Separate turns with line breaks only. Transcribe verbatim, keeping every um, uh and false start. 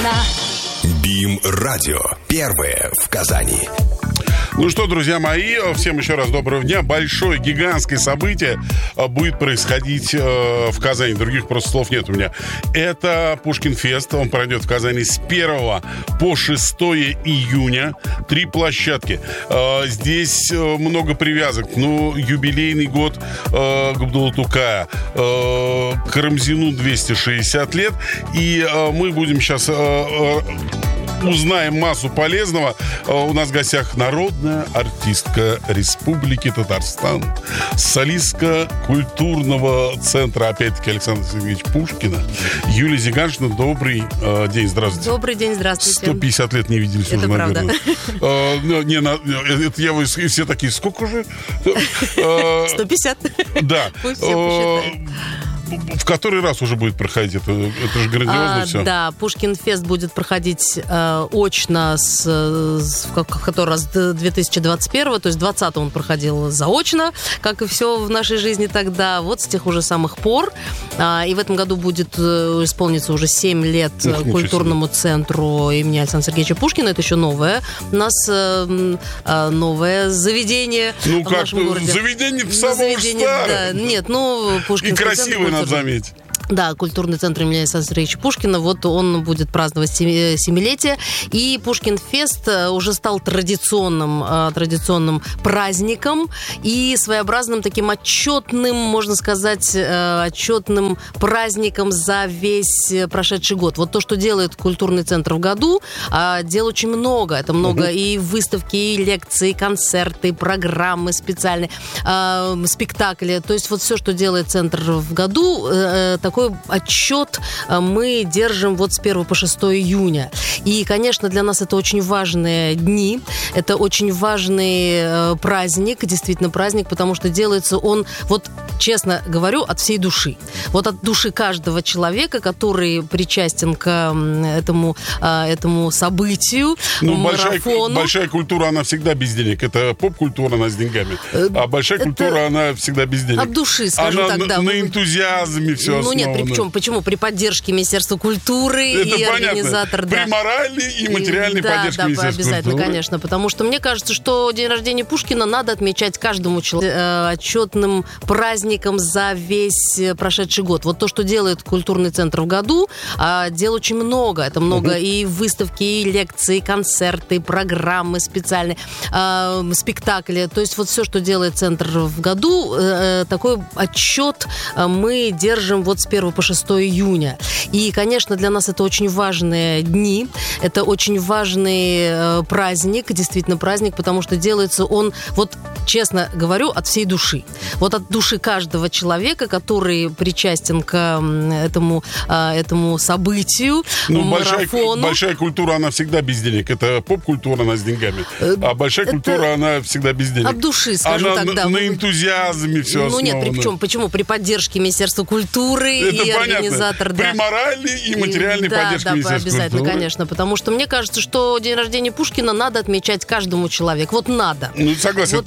Пушкина.
БИМ-радио. Первое в Казани.
Ну что, друзья мои, всем еще раз доброго дня. Большое, гигантское событие будет происходить в Казани. Других просто слов нет у меня. Это Пушкин-фест. Он пройдет в Казани с первого по шестое июня. Три площадки. Здесь много привязок. Ну, юбилейный год Габдулла Тукая. Карамзину двести шестьдесят лет. И мы будем сейчас... узнаем массу полезного. У нас в гостях народная артистка Республики Татарстан, солистка культурного центра, опять-таки, Александра Сергеевича Пушкина, Юлия Зиганшина. Добрый э, день, здравствуйте.
Добрый день, здравствуйте.
сто пятьдесят лет не виделись
это
уже,
правда.
наверное. Э, не, на, это я, вы все такие, сколько уже?
сто пятьдесят.
Да.
Пусть все посчитают.
В который раз уже будет проходить это? Это же грандиозно
а,
все.
Да, Пушкин-фест будет проходить э, очно с, с в который раз две тысячи двадцать первого, то есть двадцатого он проходил заочно, как и все в нашей жизни тогда, вот с тех уже самых пор. А, и в этом году будет э, исполниться уже семь лет
Ух,
культурному центру имени Александра Сергеевича Пушкина. Это еще новое у нас э, э, новое заведение
ну,
в
как,
нашем городе.
Заведение в самом
Заведение,
старое.
Да. Нет, ну, Пушкин.
И красивое, надо заметить.
Да, культурный центр имени Александра Сергеевича Пушкина, вот он будет праздновать семилетие. И Пушкин-фест уже стал традиционным, традиционным праздником и своеобразным таким отчетным, можно сказать, отчетным праздником за весь прошедший год. Вот то, что делает культурный центр в году, дел очень много. Это много угу. и выставки, и лекции, и концерты, и программы специальные, спектакли. То есть вот все, что делает центр в году, такой отчет мы держим вот с первого по шестое июня. И, конечно, для нас это очень важные дни. Это очень важный праздник, действительно праздник, потому что делается он, вот честно говорю, от всей души. Вот от души каждого человека, который причастен к этому, этому событию,
ну,
марафону.
Большая, большая культура, она всегда без денег. Это поп-культура, она с деньгами. А большая это культура, она всегда без денег.
От души, скажу
она
так, да.
на, на энтузиазме все
Ну
основано.
нет, при, почему, почему? При поддержке Министерства культуры
это
и
понятно.
Организатор.
При
да.
моральной и материальной
и, да,
поддержке
да,
Министерства
обязательно,
культуры.
конечно. Потому что мне кажется, что день рождения Пушкина надо отмечать каждому человеку э, отчетным праздником за весь прошедший год. Вот то, что делает культурный центр в году, э, дел очень много. Это много угу. и выставки, и лекции, и концерты, и программы специальные, э, спектакли. То есть вот все, что делает центр в году, э, такой отчет мы держим вот с первого по шестое июня. И, конечно, для нас это очень важные дни. Это очень важный э, праздник, действительно праздник, потому что делается он, вот честно говорю, от всей души. Вот от души каждого человека, который причастен к этому, э, этому событию,
ну,
марафону.
Большая, большая культура, она всегда без денег. Это поп-культура, она с деньгами. А большая
это
культура, она всегда без денег.
От души, скажу
она
так,
на,
да.
на энтузиазме все
ну,
основано.
Ну нет, при чем, почему? При поддержке Министерства культуры
это
и
понятно.
Организатор.
При
да.
моральной и материальной
и, да,
поддержке
да,
Министерства
обязательно,
культуры.
конечно. Потому что мне кажется, что день рождения Пушкина надо отмечать каждому человеку. Вот надо.
Ну, согласен.
Вот